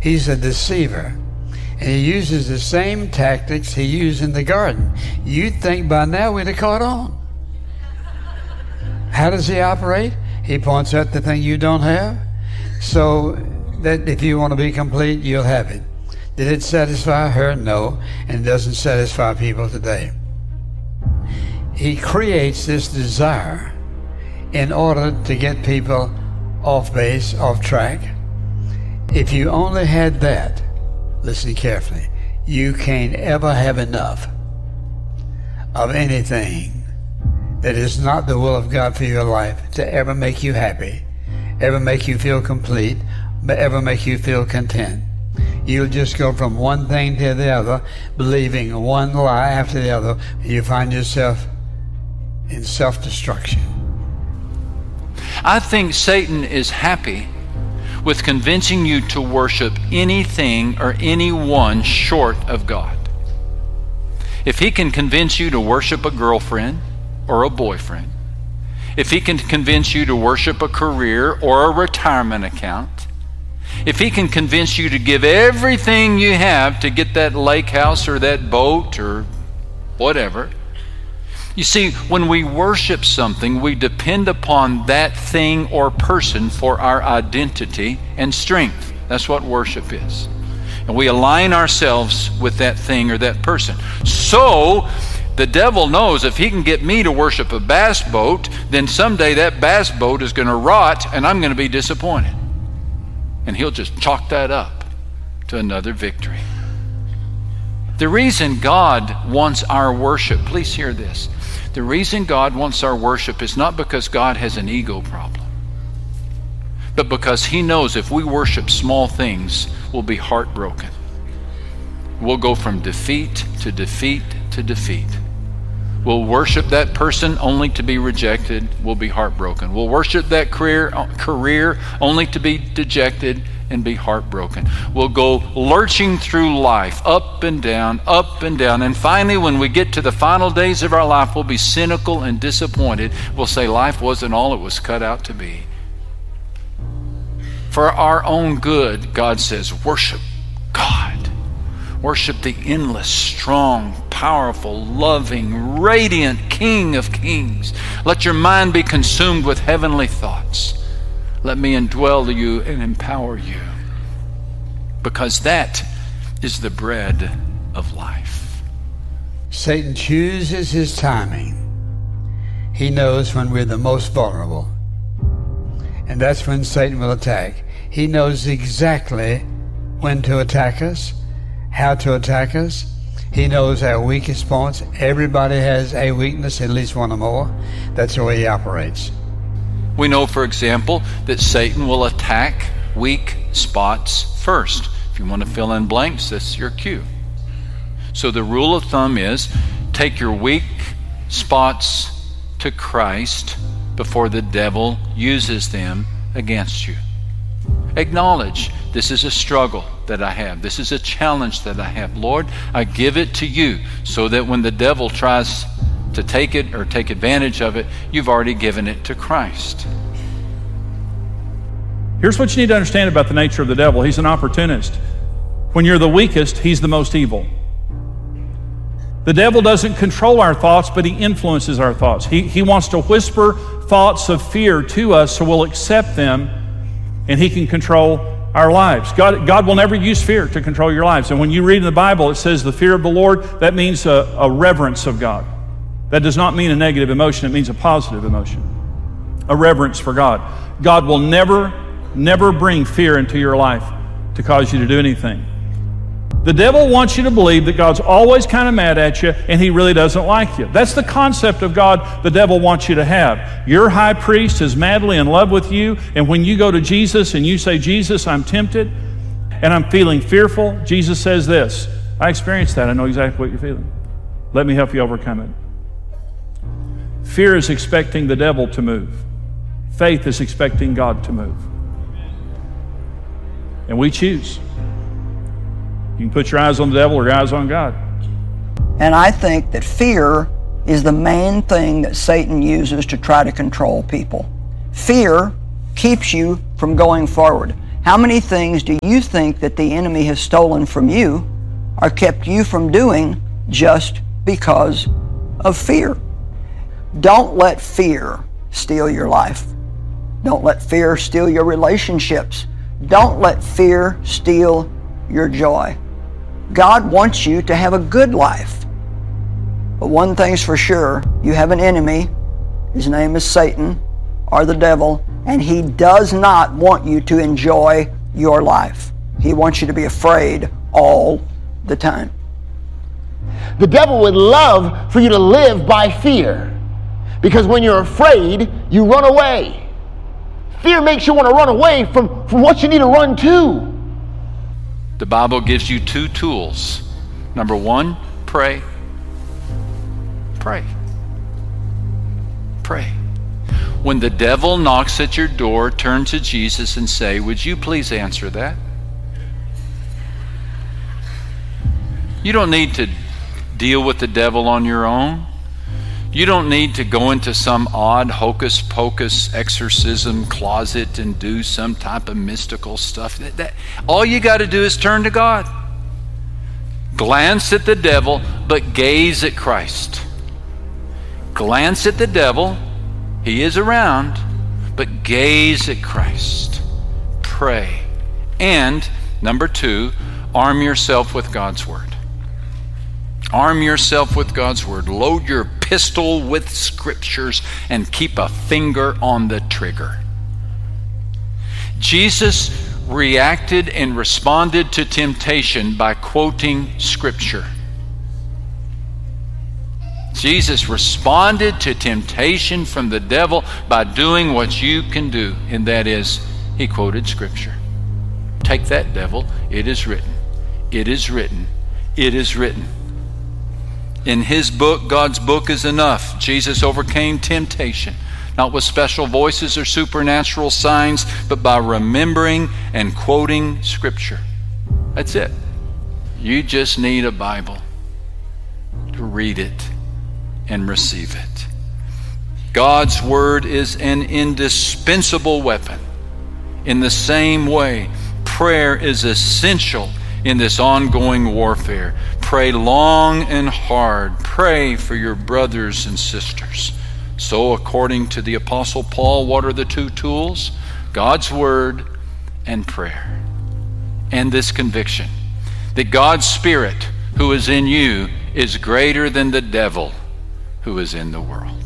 He's a deceiver. And he uses the same tactics he used in the garden. You'd think by now we'd have caught on. How does he operate? He points out the thing you don't have, so that if you want to be complete, you'll have it. Did it satisfy her? No, and it doesn't satisfy people today. He creates this desire in order to get people off base, off track. If you only had that, listen carefully, you can't ever have enough of anything that is not the will of God for your life to ever make you happy, ever make you feel complete, but ever make you feel content. You'll just go from one thing to the other, believing one lie after the other. You find yourself in self-destruction. I think Satan is happy with convincing you to worship anything or anyone short of God. If he can convince you to worship a girlfriend or a boyfriend, if he can convince you to worship a career or a retirement account, if he can convince you to give everything you have to get that lake house or that boat or whatever. You see, when we worship something, we depend upon that thing or person for our identity and strength. That's what worship is. And we align ourselves with that thing or that person. So, the devil knows if he can get me to worship a bass boat, then someday that bass boat is going to rot and I'm going to be disappointed. And he'll just chalk that up to another victory. The reason God wants our worship, please hear this. The reason God wants our worship is not because God has an ego problem, but because he knows if we worship small things, we'll be heartbroken. We'll go from defeat to defeat to defeat. We'll worship that person only to be rejected. We'll be heartbroken. We'll worship that career only to be dejected and be heartbroken. We'll go lurching through life, up and down, and finally when we get to the final days of our life, we'll be cynical and disappointed. We'll say life wasn't all it was cut out to be. For our own good, God says, worship God. Worship the endless, strong, powerful, loving, radiant King of Kings. Let your mind be consumed with heavenly thoughts. Let me indwell you and empower you. Because that is the bread of life. Satan chooses his timing. He knows when we're the most vulnerable. And that's when Satan will attack. He knows exactly when to attack us, how to attack us. He knows our weakest points. Everybody has a weakness, at least one or more. That's the way he operates. We know, for example, that Satan will attack weak spots first. If you want to fill in blanks, that's your cue. So the rule of thumb is take your weak spots to Christ before the devil uses them against you. Acknowledge, this is a struggle that I have. This is a challenge that I have. Lord, I give it to you so that when the devil tries to take it or take advantage of it, you've already given it to Christ. Here's what you need to understand about the nature of the devil. He's an opportunist. When you're the weakest, he's the most evil. The devil doesn't control our thoughts, but he influences our thoughts. He wants to whisper thoughts of fear to us so we'll accept them, and he can control our lives. God will never use fear to control your lives. And when you read in the Bible, it says the fear of the Lord, that means a reverence of God. That does not mean a negative emotion, it means a positive emotion. A reverence for God. God will never bring fear into your life to cause you to do anything. The devil wants you to believe that God's always kind of mad at you and he really doesn't like you. That's the concept of God the devil wants you to have. Your high priest is madly in love with you, and when you go to Jesus and you say, Jesus, I'm tempted and I'm feeling fearful, Jesus says this, I experienced that. I know exactly what you're feeling. Let me help you overcome it. Fear is expecting the devil to move. Faith is expecting God to move. And we choose. You can put your eyes on the devil or your eyes on God. And I think that fear is the main thing that Satan uses to try to control people. Fear keeps you from going forward. How many things do you think that the enemy has stolen from you or kept you from doing just because of fear? Don't let fear steal your life. Don't let fear steal your relationships. Don't let fear steal your joy. God wants you to have a good life. But one thing's for sure, you have an enemy. His name is Satan, or the devil, and he does not want you to enjoy your life. He wants you to be afraid all the time. The devil would love for you to live by fear, because when you're afraid, you run away. Fear makes you want to run away from what you need to run to. The Bible gives you two tools. Number one, pray. Pray. Pray. When the devil knocks at your door, turn to Jesus and say, would you please answer that? You don't need to deal with the devil on your own. You don't need to go into some odd hocus-pocus exorcism closet and do some type of mystical stuff. All you got to do is turn to God. Glance at the devil, but gaze at Christ. Glance at the devil. He is around, but gaze at Christ. Pray. And, number two, arm yourself with God's Word. Arm yourself with God's Word. Load your pistol with scriptures and keep a finger on the trigger. Jesus reacted and responded to temptation by quoting Scripture. Jesus responded to temptation from the devil by doing what you can do, and that is, he quoted Scripture. Take that, devil. It is written. It is written. It is written. In his book, God's book, is enough. Jesus overcame temptation, not with special voices or supernatural signs, but by remembering and quoting Scripture. That's it. You just need a Bible to read it and receive it. God's Word is an indispensable weapon. In the same way, prayer is essential in this ongoing warfare. Pray long and hard. Pray for your brothers and sisters. So, according to the Apostle Paul, what are the two tools? God's Word and prayer. And this conviction that God's Spirit, who is in you, is greater than the devil who is in the world.